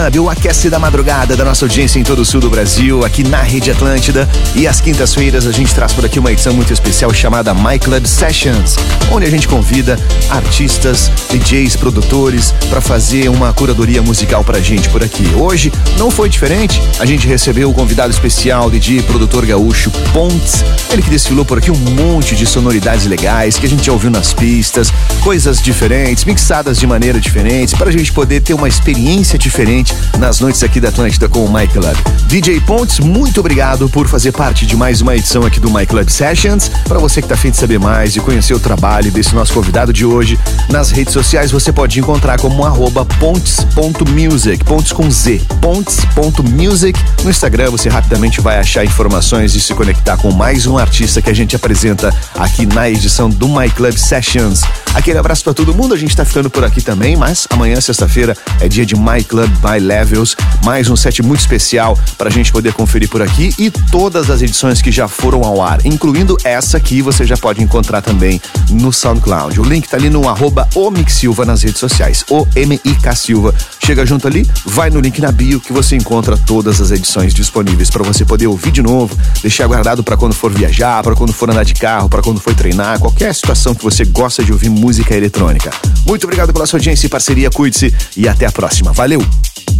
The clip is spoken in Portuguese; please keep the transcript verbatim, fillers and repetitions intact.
Club, o aquece da madrugada da nossa audiência em todo o sul do Brasil, aqui na Rede Atlântida. E às quintas-feiras a gente traz por aqui uma edição muito especial chamada My Club Sessions, onde a gente convida artistas, D Js, produtores para fazer uma curadoria musical pra gente por aqui. Hoje não foi diferente, a gente recebeu o convidado especial, D J e produtor gaúcho Pontes, ele que desfilou por aqui um monte de sonoridades legais que a gente já ouviu nas pistas, coisas diferentes, mixadas de maneira diferente, para a gente poder ter uma experiência diferente nas noites aqui da Atlântida com o My Club. D J Pontes, muito obrigado por fazer parte de mais uma edição aqui do My Club Sessions. Para você que tá afim de saber mais e conhecer o trabalho desse nosso convidado de hoje, nas redes sociais você pode encontrar como arroba pontes ponto music, pontes com Z, pontes ponto music. No Instagram você rapidamente vai achar informações e se conectar com mais um artista que a gente apresenta aqui na edição do My Club Sessions. Aquele abraço para todo mundo, a gente tá ficando por aqui também, mas amanhã, sexta-feira, é dia de My Club by Levels, mais um set muito especial pra gente poder conferir por aqui, e todas as edições que já foram ao ar, incluindo essa aqui, você já pode encontrar também no SoundCloud. O link tá ali no arroba o Mick Silva nas redes sociais, o M I K Silva. Chega junto ali, vai no link na bio que você encontra todas as edições disponíveis para você poder ouvir de novo, deixar guardado para quando for viajar, para quando for andar de carro, para quando for treinar, qualquer situação que você gosta de ouvir música eletrônica. Muito obrigado pela sua audiência e parceria, cuide-se e até a próxima. Valeu!